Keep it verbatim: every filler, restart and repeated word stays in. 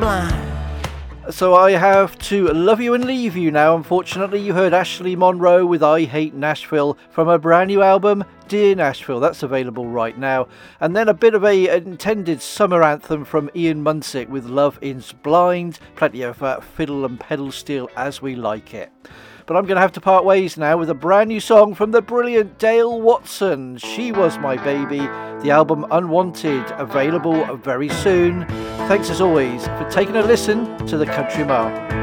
blind. So I have to love you and leave you now. Unfortunately, you heard Ashley Monroe with I Hate Nashville from her brand new album, Dear Nashville. That's available right now. And then a bit of a intended summer anthem from Ian Munsick with Love is Blind. Plenty of uh, fiddle and pedal steel as we like it. But I'm going to have to part ways now with a brand new song from the brilliant Dale Watson. She Was My Baby. The album Unwanted, available very soon. Thanks as always for taking a listen to the Country Mile.